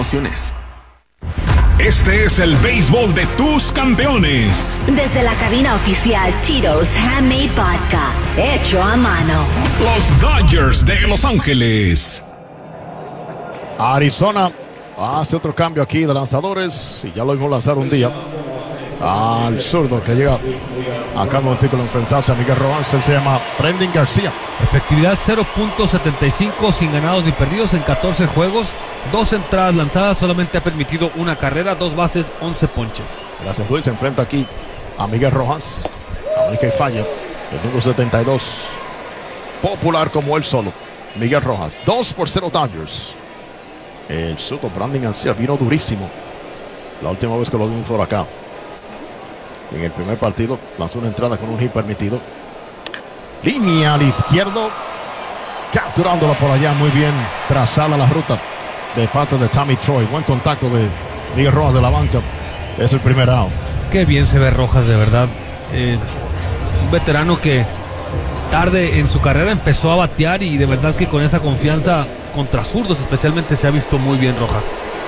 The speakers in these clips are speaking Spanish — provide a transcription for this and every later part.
condiciones. Este es el béisbol de tus campeones. Desde la cabina oficial Tito's Handmade Vodka, hecho a mano. Los Dodgers de Los Ángeles. Arizona hace otro cambio aquí de lanzadores y ya lo vimos lanzar un día al zurdo que llega acá un momentico a enfrentarse a Miguel Rojas. Él se llama Brendan García. Efectividad 0.75 sin ganados ni perdidos en 14 juegos. 2 entradas lanzadas, solamente ha permitido una carrera, 2 bases, 11 ponches. Gracias, Luis. Se enfrenta aquí a Miguel Rojas. A ver que falla. El número 72. Popular como él solo. Miguel Rojas. 2-0 Dodgers. El zurdo Brendan García vino durísimo la última vez que lo vimos por acá. En el primer partido lanzó una entrada con un hit permitido. Línea al izquierdo. Capturándola por allá muy bien. Trazada la ruta de parte de Tommy Troy. Buen contacto de Miguel Rojas de la banca. Es el primer out. Qué bien se ve Rojas, de verdad. Un veterano que tarde en su carrera empezó a batear y de verdad que con esa confianza contra zurdos especialmente se ha visto muy bien Rojas.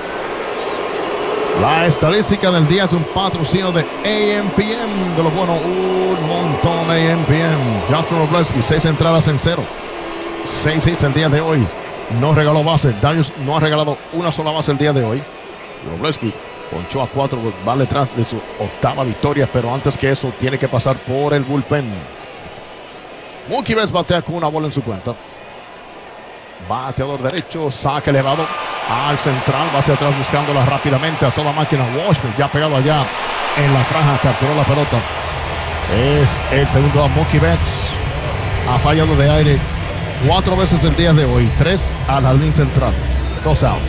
La estadística del día es un patrocinio de AMPM. De lo bueno, un montón AMPM. Justin Robleski, 6 entradas en 0. 6 hits el día de hoy. No regaló base. Darius no ha regalado una sola base el día de hoy. Robleski ponchó a 4, va detrás de su 8ª victoria, pero antes que eso tiene que pasar por el bullpen. Mookie Betts batea con una bola en su cuenta. Bateador derecho, saque elevado al central, va hacia atrás buscándola rápidamente a toda máquina. Washburn ya pegado allá en la franja, capturó la pelota. Es el segundo out. Mookie Betts ha fallado de aire 4 veces el día de hoy, 3 al jardín central, 2 outs.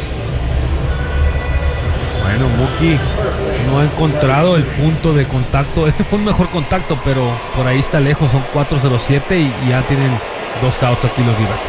Bueno, Mookie no ha encontrado el punto de contacto. Este fue un mejor contacto, pero por ahí está lejos, son 4.07 y ya tienen 2 outs aquí los D-backs.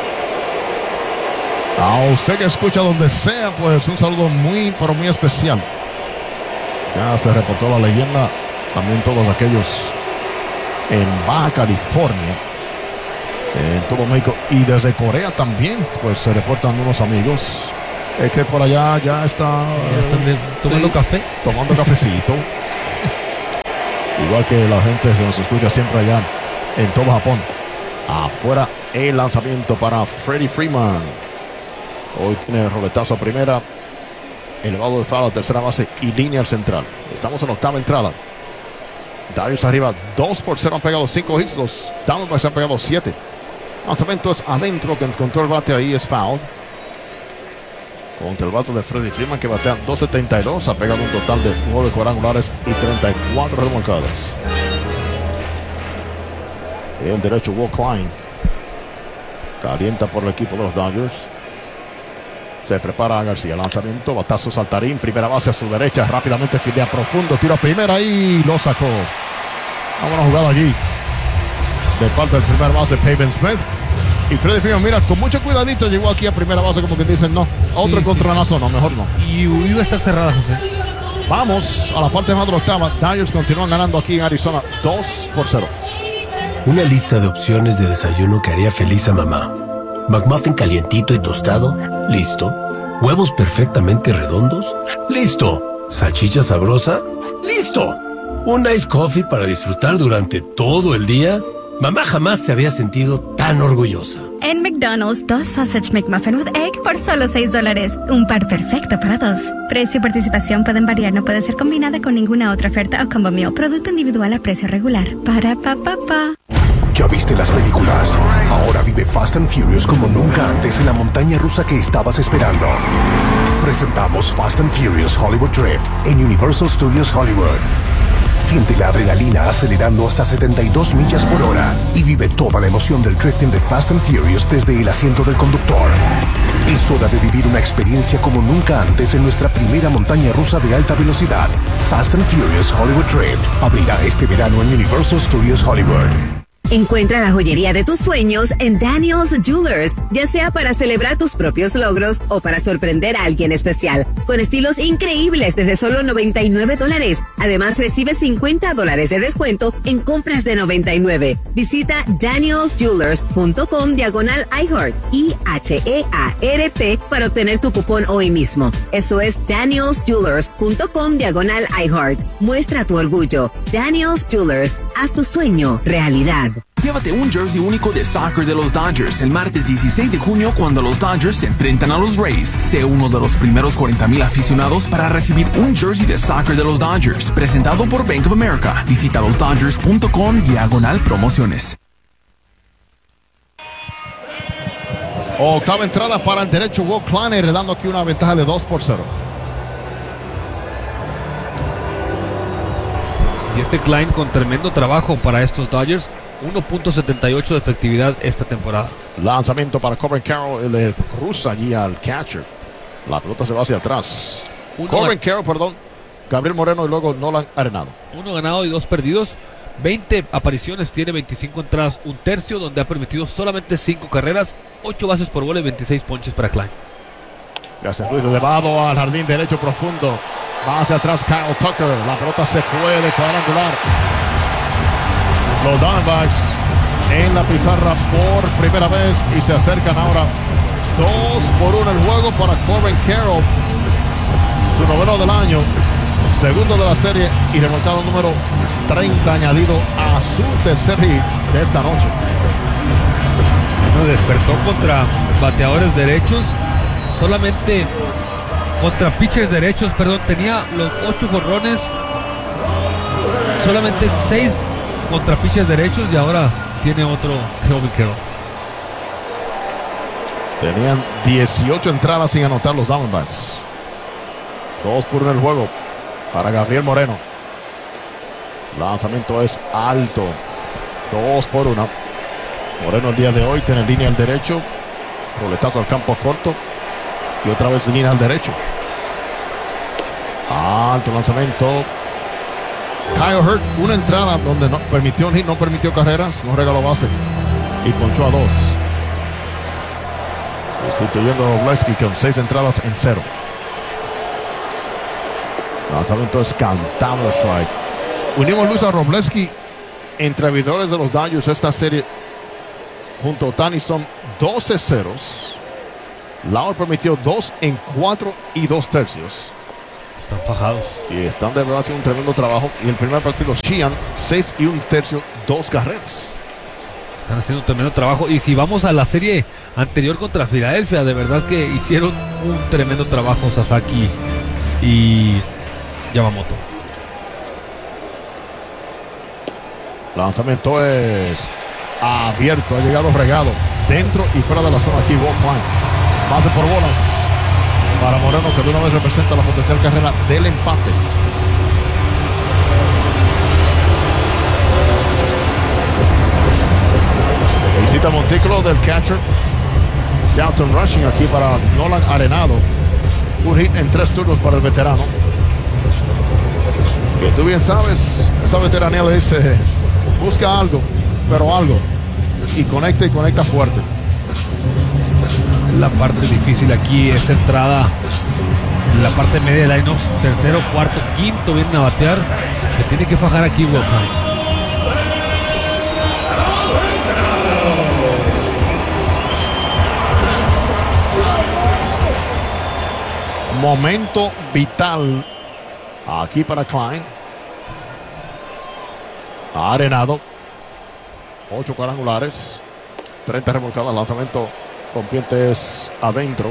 A usted que escucha donde sea, pues un saludo muy, pero muy especial. Ya se reportó la leyenda, también todos aquellos en Baja California, en todo México y desde Corea también, pues se reportan unos amigos. Es que por allá ya están tomando café. Tomando cafecito. Igual que la gente que nos escucha siempre allá en todo Japón. Afuera el lanzamiento para Freddie Freeman. Hoy tiene el roletazo a primera. Elevado de foul a tercera base y línea al central. Estamos en 8ª entrada. Darius arriba 2-0. Han pegado 5 hits. Los Diamondbacks han pegado 7. Lanzamiento es adentro, que encontró el bate ahí, es foul. Contra el bate de Freddie Freeman, que batea 2.72. Ha pegado un total de 9 cuadrangulares y 34 remolcadas. El derecho, Will Klein. Calienta por el equipo de los Dodgers. Se prepara García, lanzamiento, batazo saltarín, primera base a su derecha, rápidamente fildea profundo, tiro a primera y lo sacó. Una buena jugada allí de parte del primer base, Pavin Smith. Y Freddie Freeman, mira, con mucho cuidadito llegó aquí a primera base, como que dicen no, otro encontronazo, no, mejor no. Y iba a estar cerrada, José. Vamos a la parte más de la 8ª. Dodgers continúan ganando aquí en Arizona 2-0. Una lista de opciones de desayuno que haría feliz a mamá. McMuffin calientito y tostado, listo. Huevos perfectamente redondos, listo. Salchicha sabrosa, listo. Un iced coffee para disfrutar durante todo el día. Mamá jamás se había sentido tan orgullosa. En McDonald's, 2 Sausage McMuffin with Egg por solo $6. Un par perfecto para 2. Precio y participación pueden variar, no puede ser combinada con ninguna otra oferta o combo meal. Producto individual a precio regular. Para pa. ¿Ya viste las películas? Ahora vive Fast and Furious como nunca antes en la montaña rusa que estabas esperando. Presentamos Fast and Furious Hollywood Drift en Universal Studios Hollywood. Siente la adrenalina acelerando hasta 72 millas por hora y vive toda la emoción del drifting de Fast and Furious desde el asiento del conductor. Es hora de vivir una experiencia como nunca antes en nuestra primera montaña rusa de alta velocidad. Fast and Furious Hollywood Drift abrirá este verano en Universal Studios Hollywood. Encuentra la joyería de tus sueños en Daniel's Jewelers, ya sea para celebrar tus propios logros o para sorprender a alguien especial, con estilos increíbles desde solo $99. Además, recibe $50 de descuento en compras de $99. Visita danielsjewelers.com/iHeart, IHEART, para obtener tu cupón hoy mismo. Eso es danielsjewelers.com/iHeart. Muestra tu orgullo. Daniels Jewelers, haz tu sueño realidad. Llévate un jersey único de soccer de los Dodgers el martes 16 de junio cuando los Dodgers se enfrentan a los Rays. Sé uno de los primeros 40,000 aficionados para recibir un jersey de soccer de los Dodgers, presentado por Bank of America. Visita losdodgers.com/promociones. Octava entrada para el derecho, Will Klein, heredando aquí una ventaja de 2-0. Y este Klein con tremendo trabajo para estos Dodgers. 1.78 de efectividad esta temporada. Lanzamiento para Corbin Carroll, le cruza allí al catcher. La pelota se va hacia atrás. Corbin Carroll, perdón. Gabriel Moreno y luego Nolan Arenado. 1 ganado y 2 perdidos. 20 apariciones, tiene 25 entradas, un tercio, donde ha permitido solamente 5 carreras, 8 bases por bola y 26 ponches para Klein. Gracias, Luis. Elevado al jardín derecho profundo. Va hacia atrás Kyle Tucker. La pelota se fue de cuadrangular. Los Diamondbacks en la pizarra por primera vez y se acercan ahora 2-1 el juego para Corbin Carroll. Su noveno del año, segundo de la serie y remolcado número 30 añadido a su tercer hit de esta noche. Bueno, despertó contra bateadores derechos, solamente contra pitchers derechos, perdón, tenía los 8 jonrones, solamente 6 contra pitchers derechos y ahora tiene otro Corbin Carroll. Tenían 18 entradas sin anotar los Diamondbacks. 2-1 en el juego para Gabriel Moreno. Lanzamiento es alto. 2-1. Moreno el día de hoy tiene línea al derecho. Roletazo al campo corto. Y otra vez línea al derecho. Alto lanzamiento. Kyle Hurt, una entrada donde no permitió un hit, no permitió carreras, no regaló base y ponchó a 2. Sustituyendo a Roblesky con 6 entradas en 0. Lanzamiento es cantado, strike. Unimos Luis a Roblesky entre abridores de los Dodgers. Esta serie junto a Ohtani son 12 ceros. Lauer permitió 2 en 4 y 2 tercios. Están fajados. Y están de verdad haciendo un tremendo trabajo. Y el primer partido, Sheehan, 6 y 1 tercio, 2 carreras. Están haciendo un tremendo trabajo. Y si vamos a la serie anterior contra Filadelfia, de verdad que hicieron un tremendo trabajo Sasaki y Yamamoto. Lanzamiento es abierto, ha llegado regado dentro y fuera de la zona aquí. Will Klein, base por bolas para Moreno, que de una vez representa la potencial carrera del empate. Visita montículo del catcher Downton Rushing aquí para Nolan Arenado. Un hit en 3 turnos para el veterano, que tú bien sabes, esa veteranía le dice: busca algo, pero algo, y conecta fuerte. La parte difícil aquí es entrada en la parte media del line-up, tercero, cuarto, quinto vienen a batear, que tiene que fajar aquí Will Klein. Momento vital aquí para Klein. Arenado, 8 cuadrangulares, 30 remolcadas, lanzamiento rompientes adentro.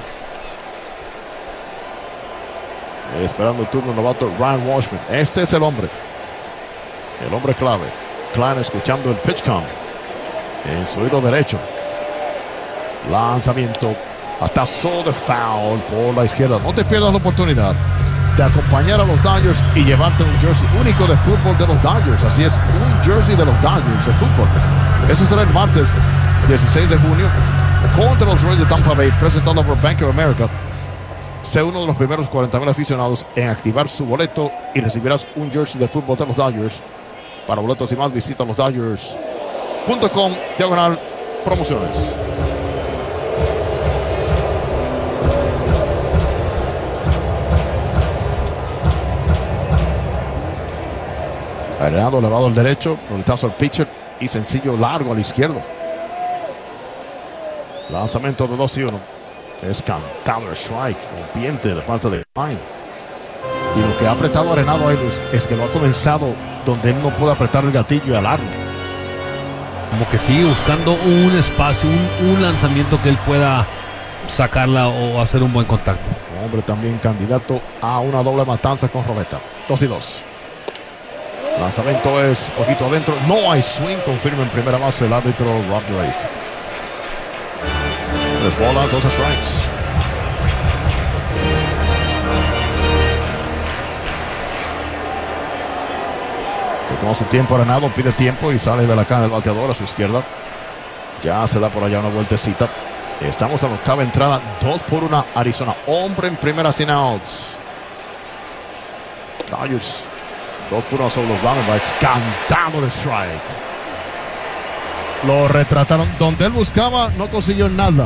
Esperando el turno novato Ryan Washman. Este es el hombre clave. Klein escuchando el pitch count en su oído derecho. Lanzamiento hasta solo de foul por la izquierda. No te pierdas la oportunidad de acompañar a los Dodgers y llevarte un jersey único de fútbol de los Dodgers. Así es, un jersey de los Dodgers de fútbol. Eso será el martes 16 de junio contra los Rays de Tampa Bay, presentado por Bank of America. Sé uno de los primeros 40,000 aficionados en activar su boleto y recibirás un jersey de fútbol de los Dodgers. Para boletos y más, visita losdodgers.com. facebook.com/promociones. Arenado elevado al derecho, roletazo al pitcher y sencillo largo al izquierdo. Lanzamiento de 2-1. Es cantado el strike, rompiente de parte de Pine. Y lo que ha apretado Arenado a él es que lo ha comenzado donde él no puede apretar el gatillo y alarlo. Como que sigue buscando un espacio, un lanzamiento que él pueda sacarla o hacer un buen contacto. Hombre también candidato a una doble matanza con roleta. 2-2. Lanzamiento es poquito adentro. No hay swing. Confirma en primera base el árbitro Rob Drake. 3 bolas, 2 strikes. Se toma su tiempo Arenado, pide tiempo y sale de la caja del bateador a su izquierda. Ya se da por allá una vueltecita. Estamos en la octava entrada. 2-1 Arizona. Hombre en primera sin outs. Dodgers 2-1 sobre los Diamondbacks. Cantado el strike. Lo retrataron. Donde él buscaba, no consiguió nada.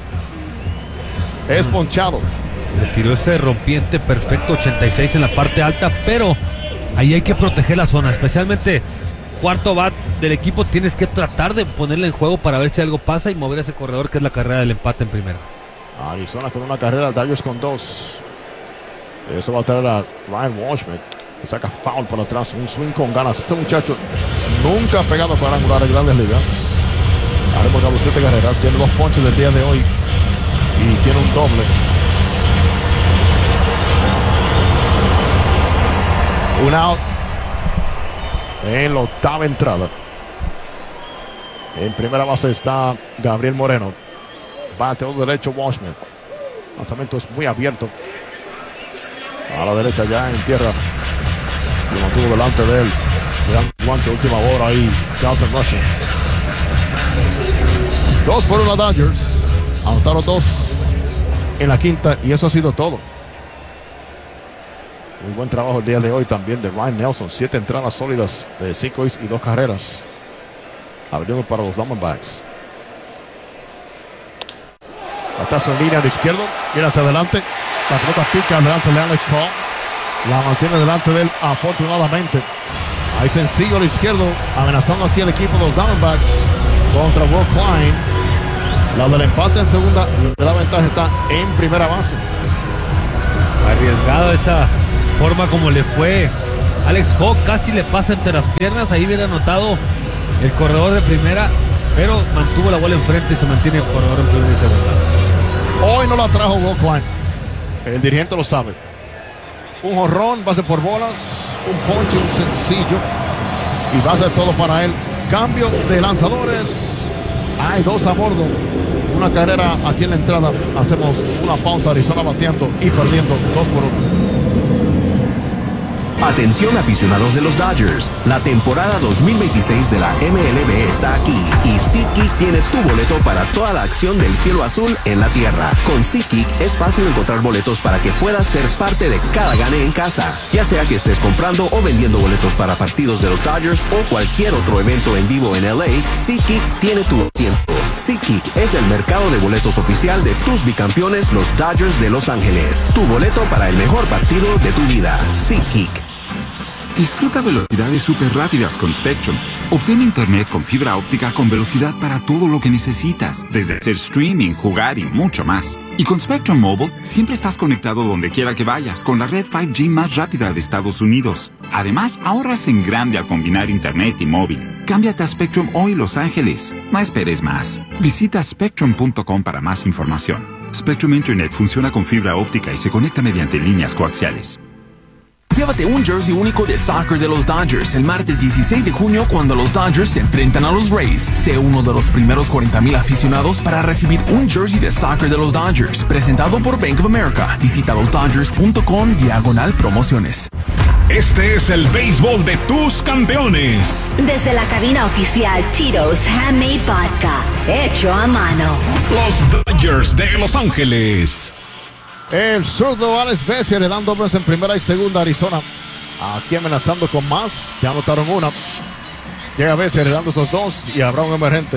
Es ponchado. Le tiró ese rompiente perfecto, 86 en la parte alta, pero ahí hay que proteger la zona, especialmente cuarto bat del equipo. Tienes que tratar de ponerle en juego para ver si algo pasa y mover ese corredor que es la carrera del empate en primera. Arizona con una carrera, Dodgers con 2. Eso va a traer a Ryan Washman. Que saca foul por atrás, un swing con ganas. Este muchacho nunca ha pegado cuadrangular en Grandes Ligas. Ha remolcado 7 carreras, tiene 2 ponches del día de hoy y tiene un doble. Un out en la octava entrada. En primera base está Gabriel Moreno. Bateador derecho Washman. Lanzamiento es muy abierto. A la derecha ya en tierra. Lo mantuvo delante de él. Le dan guante, última hora ahí. Jonathan Russell. 2-1 Dodgers. Anotaron 2 en la quinta y eso ha sido todo. Muy buen trabajo el día de hoy también de Ryan Nelson. 7 entradas sólidas de 5 y 2 carreras. Abriendo para los Diamondbacks. Batazo en línea de izquierdo. Viene hacia adelante. La pelota pica delante de Alex Paul. La mantiene delante de él afortunadamente. Ahí sencillo al izquierdo. Amenazando aquí el equipo de los Diamondbacks contra Will Klein. La del empate en segunda. La ventaja está en primera base. Arriesgado esa forma como le fue Alex Hawk, casi le pasa entre las piernas. Ahí hubiera anotado el corredor de primera, pero mantuvo la bola enfrente y se mantiene el corredor en primera y segunda. Hoy no la trajo Will Klein. El dirigente lo sabe. Un jonrón, base por bolas, un ponche, un sencillo y va a ser todo para él. Cambio de lanzadores. Hay 2 a bordo. Una carrera aquí en la entrada. Hacemos una pausa. Arizona bateando y perdiendo 2-1. Atención aficionados de los Dodgers, la temporada 2026 de la MLB está aquí y SeatGeek tiene tu boleto para toda la acción del cielo azul en la tierra. Con SeatGeek es fácil encontrar boletos para que puedas ser parte de cada gane en casa, ya sea que estés comprando o vendiendo boletos para partidos de los Dodgers o cualquier otro evento en vivo en LA. SeatGeek tiene tu tiempo. SeatGeek es el mercado de boletos oficial de tus bicampeones, los Dodgers de Los Ángeles. Tu boleto para el mejor partido de tu vida. SeatGeek. Disfruta velocidades súper rápidas con Spectrum. Obtén internet con fibra óptica con velocidad para todo lo que necesitas, desde hacer streaming, jugar y mucho más. Y con Spectrum Mobile, siempre estás conectado donde quiera que vayas, con la red 5G más rápida de Estados Unidos. Además, ahorras en grande al combinar internet y móvil. Cámbiate a Spectrum hoy, Los Ángeles. No esperes más. Visita spectrum.com para más información. Spectrum Internet funciona con fibra óptica y se conecta mediante líneas coaxiales. Llévate un jersey único de soccer de los Dodgers el martes 16 de junio cuando los Dodgers se enfrentan a los Rays. Sé uno de los primeros 40,000 aficionados para recibir un jersey de soccer de los Dodgers, presentado por Bank of America. Visita losdodgers.com/promociones. Este es el béisbol de tus campeones. Desde la cabina oficial Tito's Handmade Vodka, hecho a mano. Los Dodgers de Los Ángeles. El zurdo Alex Bessia le dan dobles en primera y segunda Arizona. Aquí amenazando con más. Ya anotaron una. Llega a veces heredando esos dos y habrá un emergente.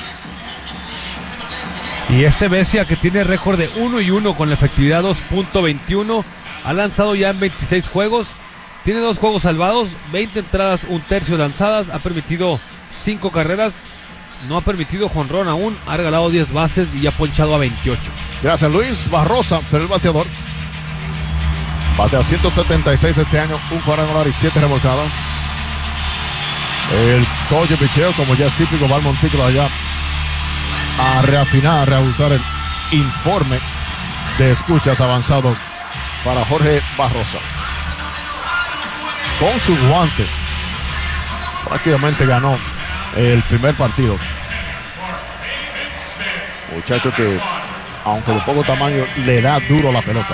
Y Bessia, que tiene récord de 1-1 con la efectividad 2.21, ha lanzado ya en 26 juegos, tiene 2 juegos salvados, 20 entradas, 1/3 lanzadas, ha permitido 5 carreras, no ha permitido jonrón aún, ha regalado 10 bases y ha ponchado a 28. Gracias, Luis Barrosa, será el bateador. Batea 176 este año, un cuadrangular y 7 remolcadas. El coach de picheo, como ya es típico, va al montículo allá a reafinar, a reajustar el informe de escuchas avanzado para Jorge Barrosa. Con su guante prácticamente ganó el primer partido. Muchacho que, aunque de poco tamaño, le da duro la pelota.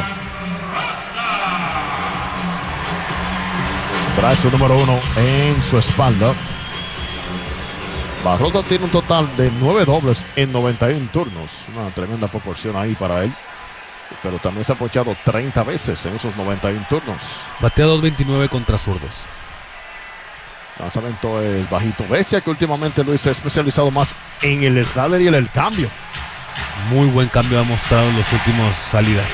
Trae su número 1 en su espalda. Barrosa tiene un total de 9 dobles en 91 turnos. Una tremenda proporción ahí para él. Pero también se ha ponchado 30 veces en esos 91 turnos. Batea 2.29 contra zurdos. Lanzamiento es bajito. Bessia, que últimamente Luis se ha especializado más en el slider y en el cambio. Muy buen cambio ha mostrado en las últimas salidas.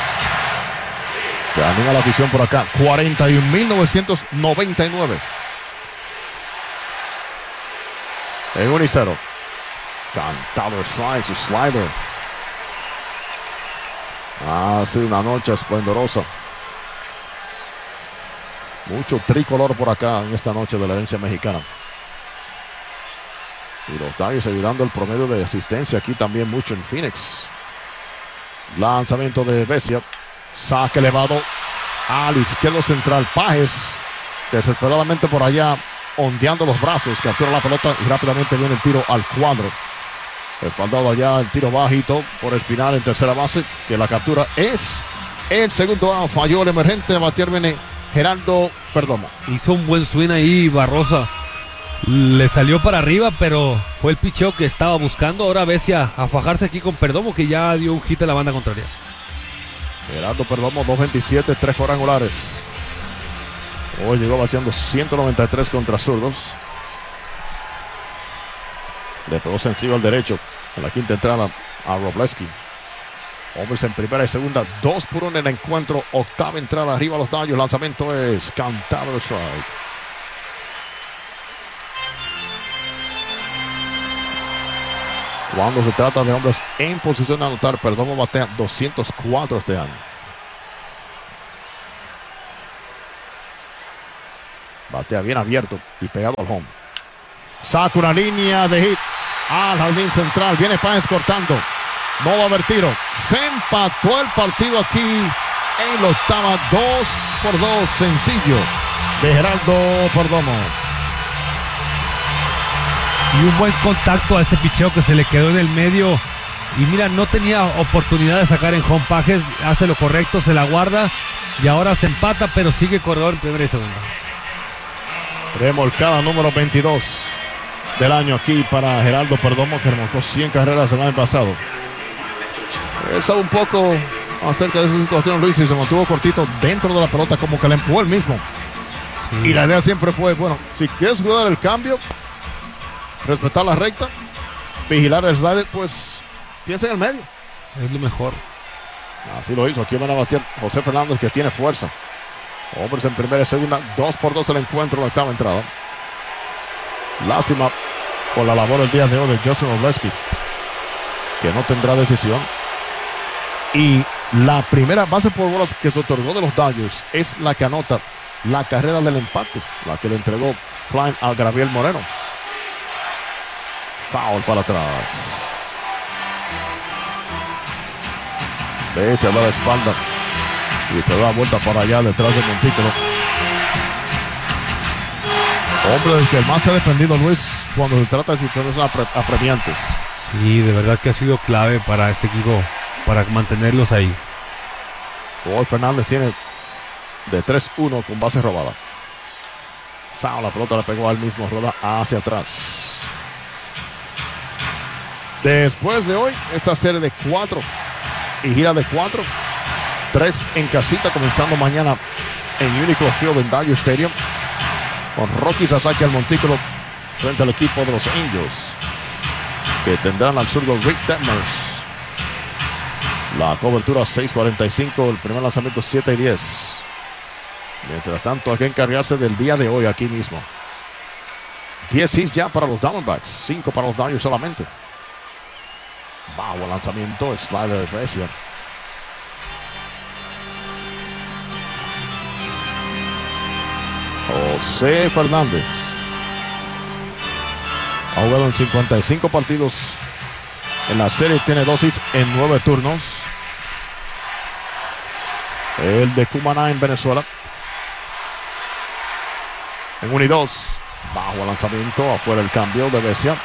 Se anima la afición por acá. 41.999. En 1-0. Cantado strike, su slider. Ha sido una noche esplendorosa. Mucho tricolor por acá en esta noche de la herencia mexicana. Y los Dodgers ayudando el promedio de asistencia aquí también mucho en Phoenix. Lanzamiento de Bessia. Saque elevado al izquierdo central. Pajes desesperadamente por allá, ondeando los brazos, captura la pelota y rápidamente viene el tiro al cuadro. Respaldado allá el tiro bajito por Espinal en tercera base, que la captura es el segundo out. Falló el emergente, a batear viene Geraldo Perdomo. Hizo un buen swing ahí Barrosa, le salió para arriba, pero fue el picheo que estaba buscando. Ahora Bessia a fajarse aquí con Perdomo, que ya dio un hit a la banda contraria. Geraldo Perdomo, 2.27, 3 cuadrangulares. Hoy llegó bateando 193 contra zurdos. Le pegó sencillo al derecho en la quinta entrada a Robleski. Hombres en primera y segunda, 2-1 en el encuentro. Octava entrada arriba a los Dodgers. Lanzamiento es cantado de strike. Cuando se trata de hombres en posición de anotar, Perdomo batea 204 este año. Batea bien abierto y pegado al home. Saca una línea de hit al jardín central. Viene Páez cortando. No va a haber tiro. Se empató el partido aquí en la octava. 2-2 sencillo de Geraldo Perdomo. Y un buen contacto a ese picheo que se le quedó en el medio. Y mira, no tenía oportunidad de sacar en home. Pajes hace lo correcto, se la guarda. Y ahora se empata, pero sigue corredor en primera y segunda. Remolcada número 22 del año aquí para Geraldo Perdomo, que remolcó 100 carreras el año pasado. Él sabe un poco acerca de esa situación, Luis, y se mantuvo cortito dentro de la pelota, como que la empujó él mismo. Sí. Y la idea siempre fue, bueno, si quieres jugar el cambio, respetar la recta, vigilar el slider, pues piensa en el medio. Es lo mejor. Así lo hizo. Aquí van a batear José Fernández, que tiene fuerza. Hombres en primera y segunda, 2-2 el encuentro, la octava entrada. Lástima por la labor el día de hoy de Justin Robleski, que no tendrá decisión. Y la primera base por bolas que se otorgó de los Dodgers es la que anota la carrera del empate, la que le entregó Klein a Gabriel Moreno. Foul para atrás. Se da la espalda y se da vuelta para allá detrás del montículo. Hombre del que más se ha defendido, Luis, cuando se trata de situaciones apremiantes. Sí, de verdad que ha sido clave para este equipo, para mantenerlos ahí. Joel Fernández tiene de 3-1 con base robada. Foul, la pelota le pegó al mismo, roda hacia atrás. Después de hoy, esta serie de 4 y gira de 4, 3 en casita, comenzando mañana en Unico Field en Dodger Stadium, con Rocky Sasaki al montículo frente al equipo de los Angels, que tendrán al zurdo Rick Detmers. La cobertura 6:45, el primer lanzamiento 7-10. Mientras tanto, hay que encargarse del día de hoy aquí mismo. 10 hits ya para los Diamondbacks, 5 para los Dodgers solamente. Bajo el lanzamiento, el slider de Brescia. José Fernández ha jugado en 55 partidos en la serie, tiene 2 hits en 9 turnos. El de Cumaná en Venezuela. En 1-2, bajo el lanzamiento, afuera el cambio de Brescia.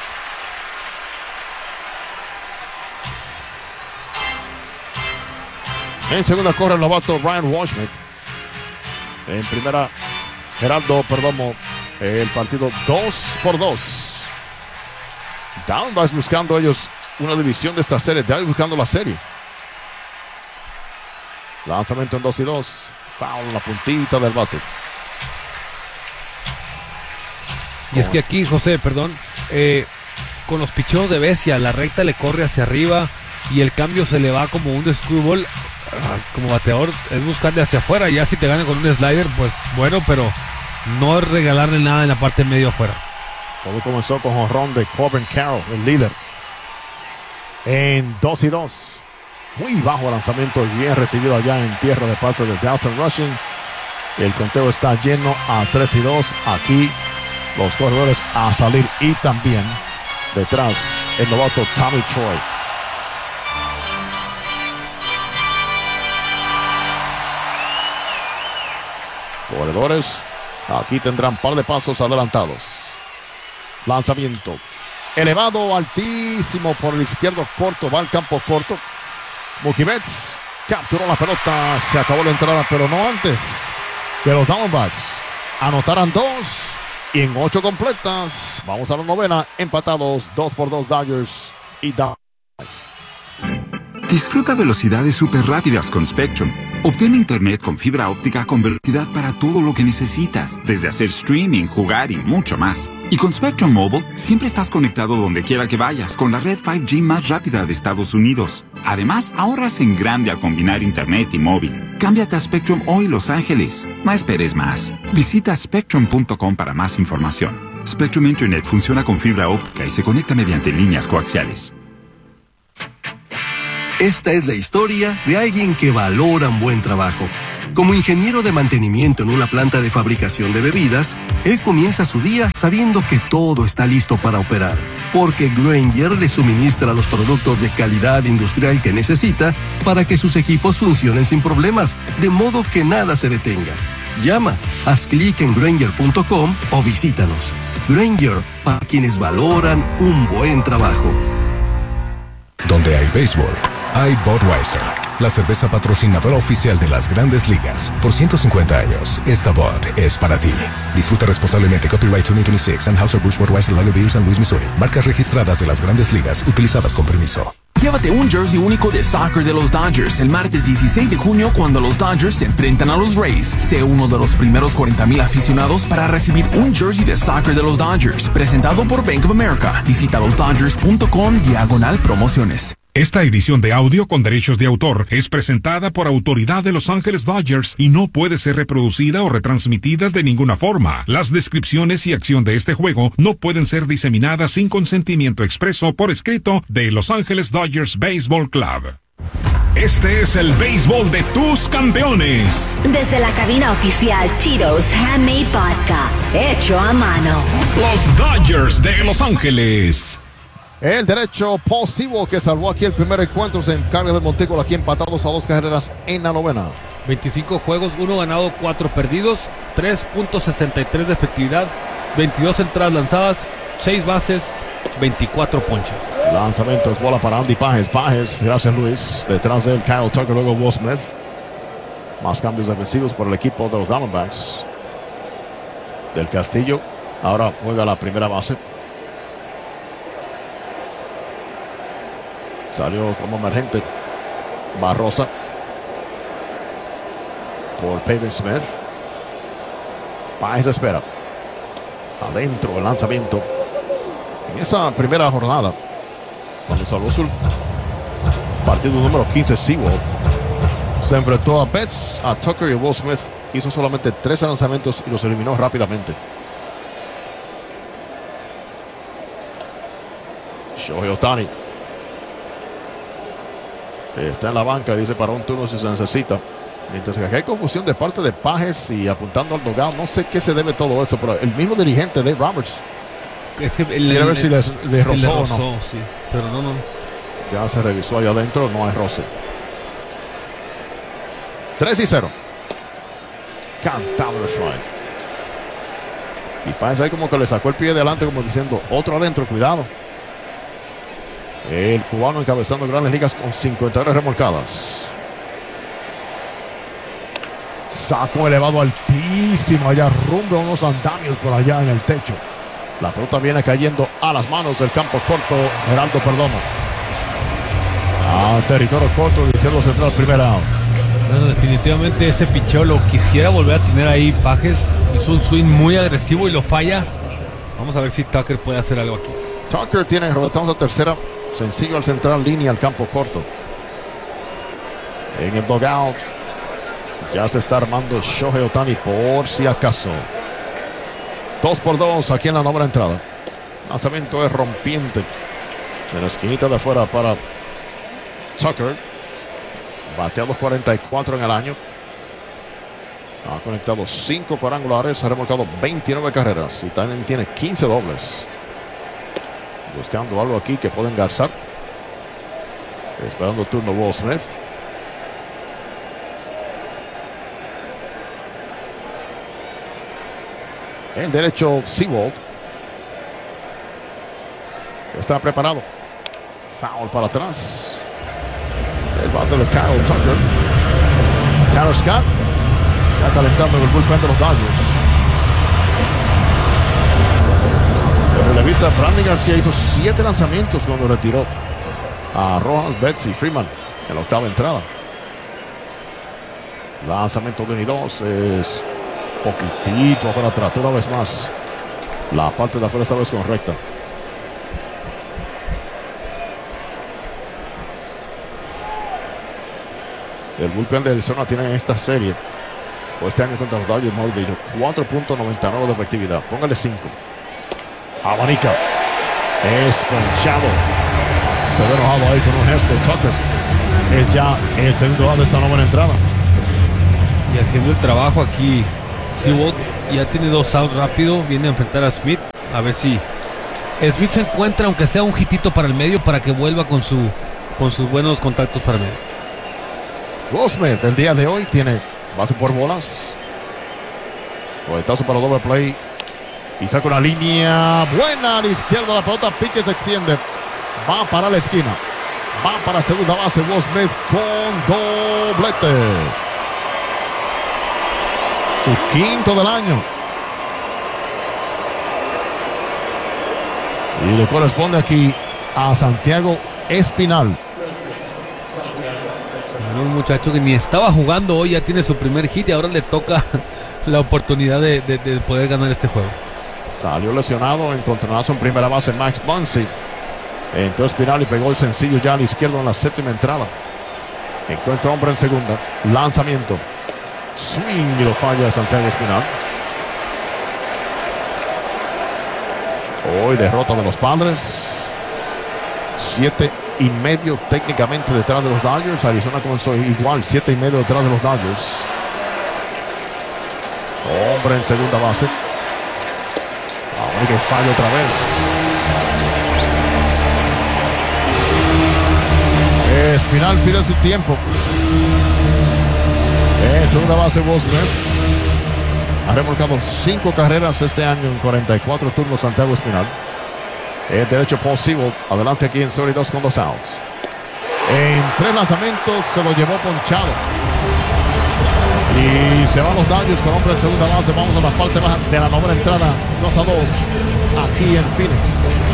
En segunda corre el novato Ryan Washmith. En primera, Geraldo Perdomo. El partido 2-2. Diamondbacks buscando ellos una división de esta serie. Diamondbacks buscando la serie. Lanzamiento en 2-2. Foul en la puntita del bate. Y es que aquí, José, perdón, con los picheos de Brescia, la recta le corre hacia arriba y el cambio se le va como un screwball. Como bateador es buscarle hacia afuera. Ya si te ganan con un slider, pues bueno, pero no es regalarle nada en la parte medio afuera. Todo comenzó con jonrón de Corbin Carroll, el líder. En 2-2. Muy bajo lanzamiento, bien recibido allá en tierra de parte de Dalton Rushing. El conteo está lleno a 3-2. Aquí los corredores a salir y también detrás el novato Tommy Troy. Corredores aquí tendrán par de pasos adelantados. Lanzamiento elevado, altísimo por el izquierdo, corto, va al campo corto. Mookie Betts capturó la pelota, se acabó la entrada, pero no antes que los Diamondbacks anotaran 2 y en 8 completas. Vamos a la novena, empatados 2-2 Dodgers y Diamondbacks. Disfruta velocidades súper rápidas con Spectrum. Obtén internet con fibra óptica con velocidad para todo lo que necesitas, desde hacer streaming, jugar y mucho más. Y con Spectrum Mobile, siempre estás conectado donde quiera que vayas, con la red 5G más rápida de Estados Unidos. Además, ahorras en grande al combinar internet y móvil. Cámbiate a Spectrum hoy, Los Ángeles. No esperes más. Visita spectrum.com para más información. Spectrum Internet funciona con fibra óptica y se conecta mediante líneas coaxiales. Esta es la historia de alguien que valora un buen trabajo. Como ingeniero de mantenimiento en una planta de fabricación de bebidas, él comienza su día sabiendo que todo está listo para operar, porque Grainger le suministra los productos de calidad industrial que necesita para que sus equipos funcionen sin problemas, de modo que nada se detenga. Llama, haz clic en Grainger.com o visítanos. Grainger, para quienes valoran un buen trabajo. Donde hay béisbol, hay Budweiser, la cerveza patrocinadora oficial de las Grandes Ligas. Por 150 años, esta Bud es para ti. Disfruta responsablemente. Copyright 2026, Anheuser-Busch Budweiser Lager Beer, San Luis, Missouri. Marcas registradas de las Grandes Ligas, utilizadas con permiso. Llévate un jersey único de soccer de los Dodgers el martes 16 de junio cuando los Dodgers se enfrentan a los Rays. Sé uno de los primeros 40,000 aficionados para recibir un jersey de soccer de los Dodgers, presentado por Bank of America. Visita losdodgers.com/promociones. Esta edición de audio con derechos de autor es presentada por autoridad de Los Ángeles Dodgers y no puede ser reproducida o retransmitida de ninguna forma. Las descripciones y acción de este juego no pueden ser diseminadas sin consentimiento expreso por escrito de Los Ángeles Dodgers Baseball Club. Este es el béisbol de tus campeones. Desde la cabina oficial Tito's Handmade Vodka, hecho a mano. Los Dodgers de Los Ángeles. El derecho positivo que salvó aquí el primer encuentro se encarga de Monteco, aquí empatados a 2 carreras en la novena. 25 juegos, 1 ganado, 4 perdidos, 3.63 de efectividad, 22 entradas lanzadas, 6 bases, 24 ponches. Lanzamiento es bola para Andy Pages. Pages, gracias Luis. Detrás de él Kyle Tucker, luego Will Smith. Más cambios defensivos por el equipo de los Diamondbacks. Del Castillo ahora juega la primera base. Salió como emergente Barrosa por Pavin Smith. Páez espera. Adentro el lanzamiento. En esa primera jornada, cuando salvó su partido número 15, Sewell se enfrentó a Betts, a Tucker y a Will Smith. Hizo solamente 13 lanzamientos y los eliminó rápidamente. Shohei Ohtani está en la banca, dice para un turno si se necesita. Mientras que aquí hay confusión de parte de Pages y apuntando al dugout. No sé qué se debe todo eso, pero el mismo dirigente, Dave Roberts, quiere ver si le rozó o no. Sí, pero no. Ya se revisó allá adentro, no hay roce. 3-0. Cantable strike. Y Pages ahí como que le sacó el pie de adelante, como diciendo, otro adentro, cuidado. El cubano encabezando Grandes Ligas con 53 remolcadas. Saco elevado altísimo allá, rumbo a unos andamios por allá en el techo. La pelota viene cayendo a las manos del campo corto, Geraldo Perdomo. Territorio corto, diciendo central, primera out. Bueno, definitivamente ese picheo lo quisiera volver a tener ahí. Pages hizo un swing muy agresivo y lo falla. Vamos a ver si Tucker puede hacer algo aquí. Tucker tiene, rotamos a tercera, sencillo al central, línea al campo corto. En el dugout ya se está armando Shohei Ohtani por si acaso. 2-2 aquí en la novena entrada. Lanzamiento es rompiente de la esquinita de afuera para Tucker. Bateado 44 en el año. Ha conectado 5 cuadrangulares, ha remolcado 29 carreras y también tiene 15 dobles. Buscando algo aquí que puede engarzar. Esperando el turno Will Smith. El derecho Sewell. Está preparado. Foul para atrás. El bate de Kyle Tucker. Carlos Scott. Está calentando el bullpen de los Dodgers. El relevista Brandon García hizo 7 lanzamientos cuando retiró a Rojas, Betts y Freeman en la octava entrada. Lanzamiento de 2 es poquitito para atrás, una vez más. La parte de afuera esta vez correcta. El bullpen de Arizona tiene en esta serie, o este año contra los Dodgers, mejor dicho, 4.99 de efectividad. Póngale 5. Abanica. Es ponchado. Se ve enojado ahí con un gesto. Tucker es ya el segundo lado de esta novena entrada. Y haciendo el trabajo aquí, Sewell ya tiene 2 outs rápido. Viene a enfrentar a Smith. A ver si Smith se encuentra, aunque sea un hitito para el medio, para que vuelva con sus buenos contactos para el medio. Will Smith el día de hoy tiene base por bolas. Boletazo para doble play. Y saca una línea buena a la izquierda. La pelota pique, se extiende. Va para la esquina. Va para segunda base. Will Smith con doblete. Su quinto del año. Y le corresponde aquí a Santiago Espinal. Un muchacho que ni estaba jugando hoy, ya tiene su primer hit y ahora le toca la oportunidad de poder ganar este juego. Salió lesionado, encontronazo en primera base Max Muncy. Entró Espinal y pegó el sencillo ya a la izquierda en la séptima entrada. Encuentra hombre en segunda. Lanzamiento. Swing y lo falla Santiago Espinal. Hoy derrota de los Padres. 7.5 técnicamente detrás de los Dodgers. Arizona comenzó igual, 7.5 detrás de los Dodgers. Hombre en segunda base. Ahora que falla otra vez. Espinal pide su tiempo. En segunda base Will Smith. Ha remolcado 5 carreras este año en 44 turnos Santiago Espinal. El derecho Paul Sewell, adelante aquí en 2 con 2 outs. En 3 lanzamientos se lo llevó ponchado. Y se van los Dodgers con hombre en segunda base. Vamos a la parte baja de la novena entrada. 2-2 aquí en Phoenix.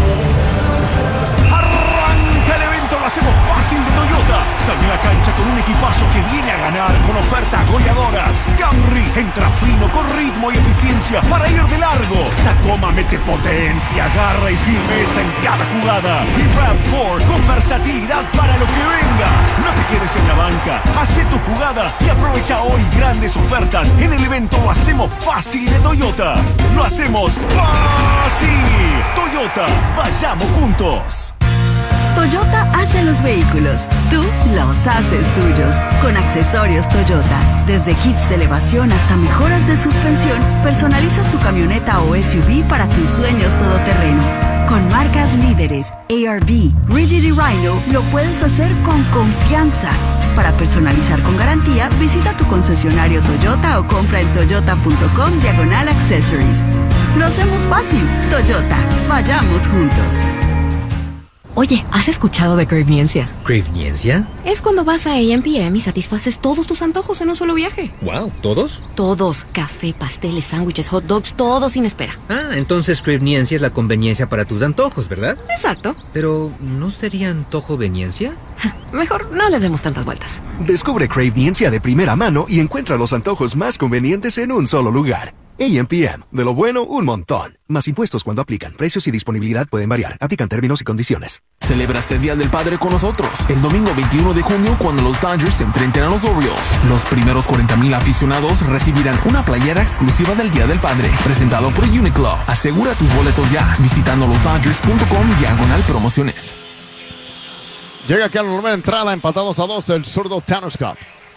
Arranca el evento, lo hacemos fácil de Toyota. Sale a la cancha con un equipazo que viene a ganar con ofertas goleadoras. Camry entra fino con ritmo y eficiencia para ir de largo. Tacoma mete potencia, garra y firmeza en cada jugada. Y RAV4 con versatilidad para lo que venga. No te quedes en la banca, haz tu jugada y aprovecha hoy grandes ofertas en el evento Lo Hacemos Fácil de Toyota. Lo hacemos fácil. Toyota, vayamos juntos. Toyota hace los vehículos, tú los haces tuyos. Con accesorios Toyota, desde kits de elevación hasta mejoras de suspensión, personalizas tu camioneta o SUV para tus sueños todoterreno. Con marcas líderes, ARB, Rigid y Rhino, lo puedes hacer con confianza. Para personalizar con garantía, visita tu concesionario Toyota o compra en toyota.com/accessories. Lo hacemos fácil. Toyota, vayamos juntos. Oye, ¿has escuchado de Craveniencia? ¿Craveniencia? Es cuando vas a A&PM y satisfaces todos tus antojos en un solo viaje. Wow, ¿todos? Todos. Café, pasteles, sándwiches, hot dogs, todo sin espera. Ah, entonces Craveniencia es la conveniencia para tus antojos, ¿verdad? Exacto. Pero, ¿no sería antojoveniencia? Mejor no le demos tantas vueltas. Descubre Craveniencia de primera mano y encuentra los antojos más convenientes en un solo lugar. A&PM, de lo bueno, un montón. Más impuestos cuando aplican. Precios y disponibilidad pueden variar. Aplican términos y condiciones. Celebra este Día del Padre con nosotros. El domingo 21 de junio, cuando los Dodgers se enfrenten a los Orioles. Los primeros 40,000 aficionados recibirán una playera exclusiva del Día del Padre, presentado por Uniqlo. Asegura tus boletos ya, visitando losdodgers.com/promociones. Llega aquí a la primera entrada, empatados a 2, el zurdo Tanner Scott.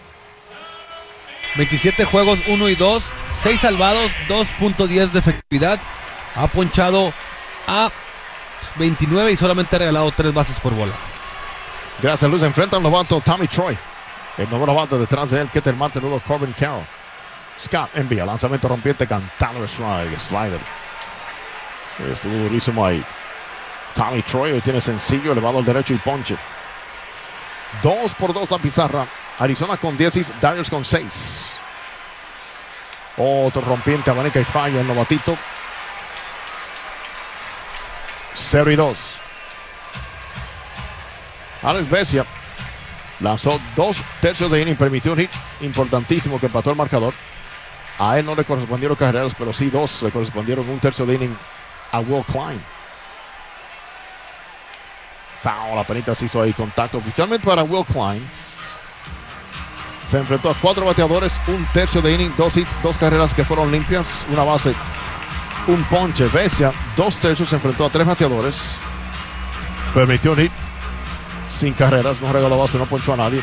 27 juegos, 1 y 2, 6 salvados, 2.10 de efectividad. Ha ponchado a 29 y solamente ha regalado 3 bases por bola. Gracias, Luz. Enfrenta al novato Tommy Troy. El nuevo novato detrás de él, Ketel Marte, luego Corbin Carroll. Scott envía lanzamiento rompiente con Tanner Slider. Estuvo durísimo ahí. Tommy Troy hoy tiene sencillo, elevado al derecho y ponche. 2-2 la pizarra. Arizona con 10, Dodgers con 6. Otro rompiente, abanica y falla el novatito. 0-2. Alex Vesia lanzó 2 tercios de inning, permitió un hit importantísimo que empató el marcador. A él no le correspondieron carreras, pero sí 2 le correspondieron un tercio de inning a Will Klein. Foul, apenas hizo ahí contacto oficialmente para Will Klein. Se enfrentó a 4 bateadores, un tercio de inning, 2 hits, 2 carreras que fueron limpias, una base, un ponche. Vesia, 2 tercios, se enfrentó a 3 bateadores, permitió un hit, sin carreras, no regaló base, no ponchó a nadie.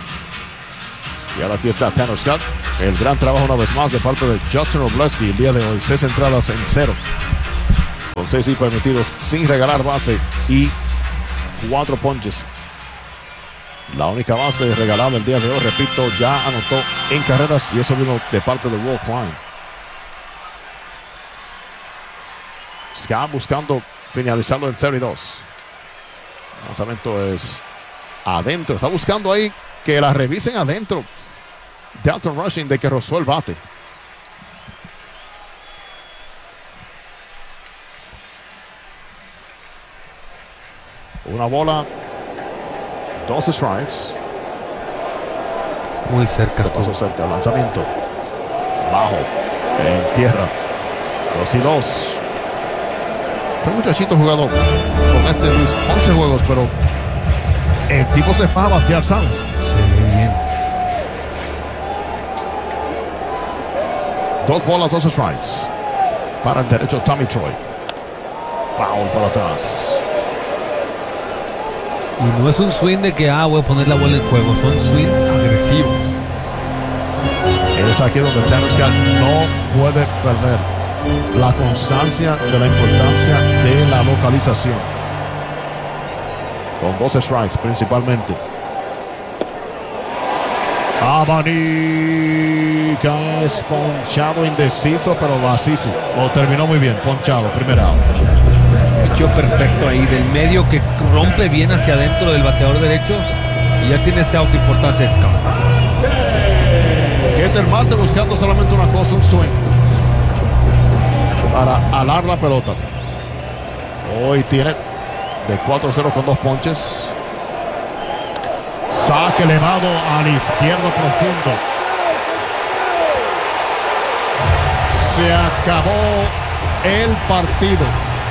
Y ahora aquí está Tanner Scott. El gran trabajo una vez más de parte de Justin Robleski el día de hoy. 6 entradas en 0. Con 6 hits permitidos, sin regalar base y 4 ponches. La única base regalada el día de hoy, repito, ya anotó en carreras y eso vino de parte de Will Klein. Scott buscando finalizarlo en 0-2. El lanzamiento es adentro. Está buscando ahí que la revisen adentro. Dalton Rushing de que rozó el bate. Una bola. 2 strikes. Muy cerca. Pasó cerca. Lanzamiento. Bajo. En tierra. 2-2. Ese muchachito jugado con este Luis 11 juegos, pero el tipo se faja a batear, ¿sabes? Sí, bien. 2 bolas, 2 strikes. Para el derecho Tommy Troy. Foul por atrás. Y no es un swing de que voy a poner la bola en juego, son swings agresivos. Es aquí donde Tanner Scott no puede perder la constancia de la importancia de la localización. Con 2 strikes principalmente. Abanica es ponchado, indeciso, pero así lo terminó muy bien, ponchado, primera out. Pichó perfecto ahí, del medio que rompe bien hacia adentro del bateador derecho y ya tiene ese out importante Scott. Ketel Marte buscando solamente una cosa, un swing para alar la pelota. Hoy tiene de 4-0 con 2 ponches. Saque elevado al izquierdo profundo. Se acabó el partido.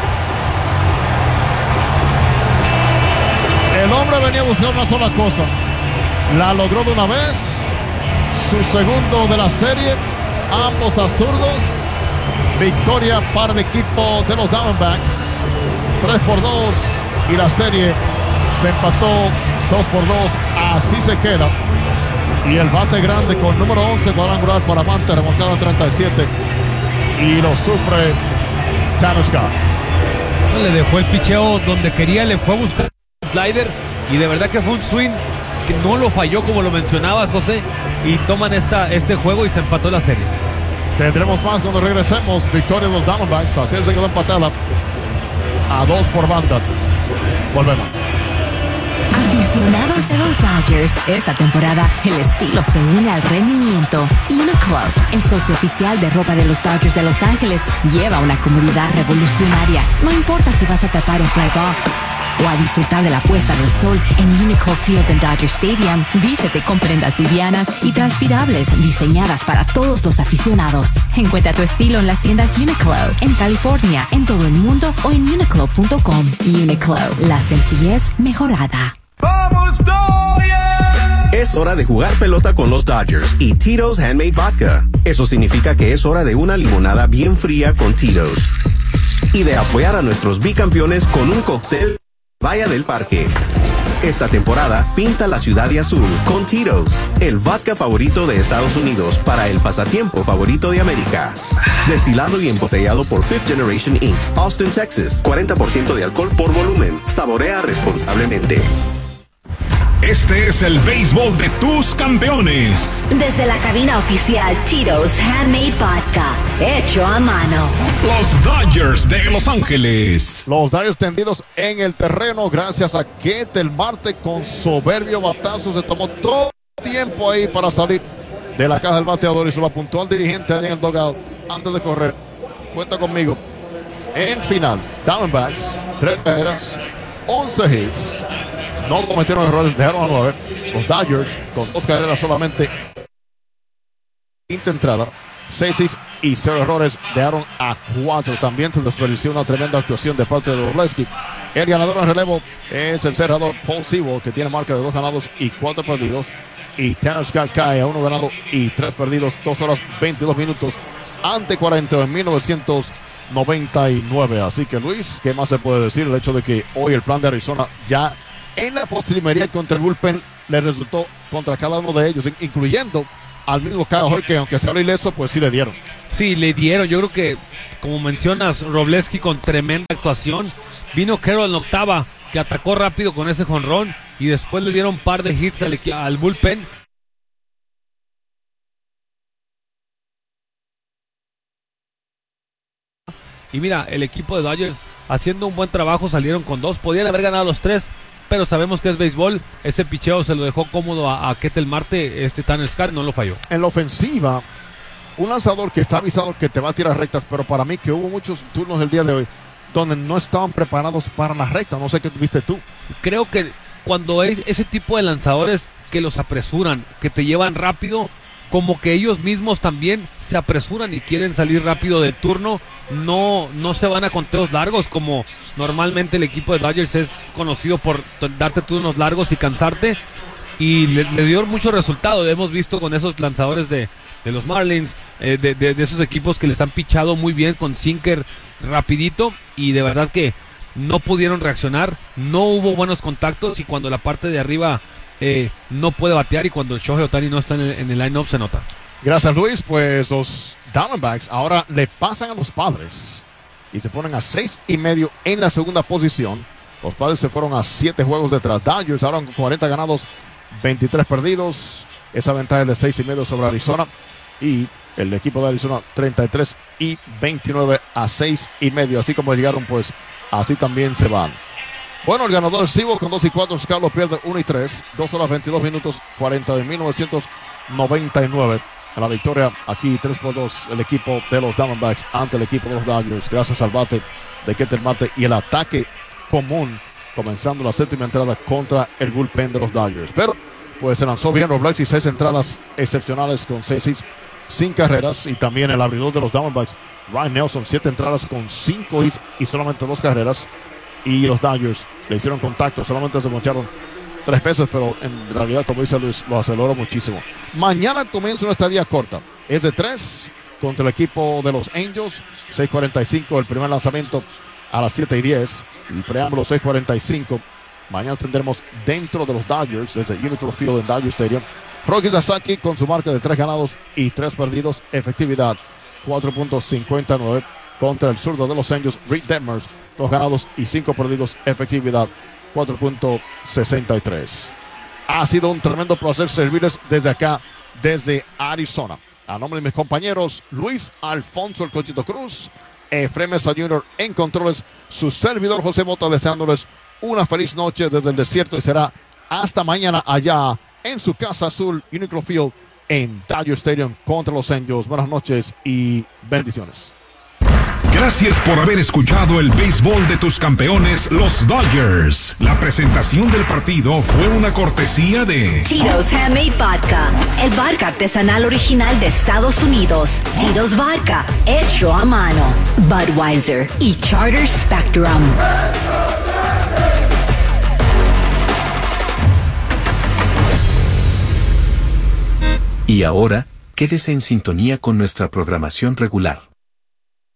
El hombre venía a buscar una sola cosa. La logró de una vez. Su segundo de la serie. Ambos a zurdos. Victoria para el equipo de los Diamondbacks. 3-2. Y la serie se empató 2-2. Así se queda. Y el bate grande con número 11 cuadrangular para Marte, remontado a 37. Y lo sufre Tanner Scott. Le dejó el picheo donde quería, le fue a buscar el slider. Y de verdad que fue un swing que no lo falló como lo mencionabas, José. Y toman este juego y se empató la serie. Tendremos más cuando regresemos. Victoria de los Diamondbacks. Así se quedó empatada a 2 por banda. Volvemos. Aficionados de los Dodgers, esta temporada el estilo se une al rendimiento. Uniqlo, el socio oficial de ropa de los Dodgers de Los Ángeles, lleva una comodidad revolucionaria. No importa si vas a tapar un fly ball o a disfrutar de la puesta del sol en Uniqlo Field en Dodger Stadium. Vístete con prendas livianas y transpirables diseñadas para todos los aficionados. Encuentra tu estilo en las tiendas Uniqlo en California, en todo el mundo o en uniqlo.com. Uniqlo, la sencillez mejorada. ¡Vamos, Dodgers! Es hora de jugar pelota con los Dodgers y Tito's Handmade Vodka. Eso significa que es hora de una limonada bien fría con Tito's. Y de apoyar a nuestros bicampeones con un cóctel Vaya del Parque. Esta temporada pinta la ciudad de azul con Tito's, el vodka favorito de Estados Unidos para el pasatiempo favorito de América. Destilado y embotellado por Fifth Generation Inc., Austin, Texas. 40% de alcohol por volumen. Saborea responsablemente. Este es el béisbol de tus campeones. Desde la cabina oficial Tito's Handmade Vodka, hecho a mano. Los Dodgers de Los Ángeles. Los Dodgers tendidos en el terreno gracias a Ketel Marte con soberbio batazo. Se tomó todo el tiempo ahí para salir de la caja del bateador y se lo apuntó al dirigente ahí en el dugout antes de correr. Cuenta conmigo. En final, Diamondbacks, 3 carreras, 11 hits. No cometieron errores, dejaron a 9. Los Dodgers, con 2 carreras solamente, quinta entrada, 6 hits y 0 errores, dejaron a 4. También se desperdició una tremenda actuación de parte de Wroblewski. El ganador en relevo es el cerrador Paul Sewell, que tiene marca de 2 ganados y 4 perdidos. Y Tanner Scott cae a 1 ganado y 3 perdidos, 2 horas 22 minutos ante 40 en 1999. Así que, Luis, ¿qué más se puede decir? El hecho de que hoy el plan de Arizona ya en la postrimería contra el bullpen le resultó contra cada uno de ellos, incluyendo al mismo Kyle Hurd, que aunque sea ileso, pues sí le dieron. Sí, le dieron. Yo creo que, como mencionas, Wroblewski con tremenda actuación. Vino Carroll en octava, que atacó rápido con ese jonrón, y después le dieron un par de hits al bullpen. Y mira, el equipo de Dodgers haciendo un buen trabajo, salieron con 2, podían haber ganado los 3, pero sabemos que es béisbol. Ese picheo se lo dejó cómodo a Ketel Marte. Tanner Scott no lo falló. En la ofensiva, un lanzador que está avisado que te va a tirar rectas, pero para mí que hubo muchos turnos el día de hoy donde no estaban preparados para la recta. No sé qué viste tú. Creo que cuando hay ese tipo de lanzadores que los apresuran, que te llevan rápido, como que ellos mismos también se apresuran y quieren salir rápido del turno, no se van a conteos largos, como normalmente el equipo de Dodgers es conocido por darte turnos largos y cansarte, y le dio mucho resultado. Hemos visto con esos lanzadores de los Marlins, de esos equipos que les han pichado muy bien con sinker rapidito, y de verdad que no pudieron reaccionar, no hubo buenos contactos, y cuando la parte de arriba no puede batear y cuando el Shohei Ohtani no está en el line-up se nota. Gracias, Luis. Pues los Diamondbacks ahora le pasan a los Padres y se ponen a 6.5 en la segunda posición. Los Padres se fueron a 7 juegos detrás. Dodgers ahora con 40 ganados, 23 perdidos. Esa ventaja es de 6.5 sobre Arizona, y el equipo de Arizona 33 y 29 a 6.5. Así como llegaron, pues así también se van. Bueno, el ganador es Sewell con 2-4. Scott pierde 1-3. 2 horas 22 minutos 40 de 1999. En la victoria aquí 3-2 el equipo de los Diamondbacks ante el equipo de los Dodgers. Gracias al bate de Ketel Marte y el ataque común comenzando la séptima entrada contra el bullpen de los Dodgers. Pero pues se lanzó bien Wroblewski, 6 entradas excepcionales con 6 hits sin carreras. Y también el abridor de los Diamondbacks, Ryan Nelson, 7 entradas con 5 hits y solamente 2 carreras. Y los Dodgers le hicieron contacto, solamente se poncharon 3 veces, pero en realidad, como dice Luis, lo aceleró muchísimo. Mañana comienza una estadía corta. Es de 3 contra el equipo de los Angels. 6:45 el primer lanzamiento a las 7:10. El preámbulo 6:45. Mañana tendremos dentro de los Dodgers, desde United Field en Dodger Stadium, Rocky Sasaki con su marca de 3 ganados y 3 perdidos. Efectividad 4.59 contra el zurdo de los Angels, Reed Detmers, 2 ganados y 5 perdidos. Efectividad 4.63. Ha sido un tremendo placer servirles desde acá, desde Arizona. A nombre de mis compañeros Luis Alfonso El Cochito Cruz, Efraín Mesa Jr. en controles, su servidor José Mota, deseándoles una feliz noche desde el desierto, y será hasta mañana allá en su casa azul, United Field en Dodger Stadium contra los Angels. Buenas noches y bendiciones. Gracias por haber escuchado el béisbol de tus campeones, los Dodgers. La presentación del partido fue una cortesía de Tito's Handmade Vodka, el vodka artesanal original de Estados Unidos. Tito's Vodka, hecho a mano. Budweiser y Charter Spectrum. Y ahora, quédese en sintonía con nuestra programación regular.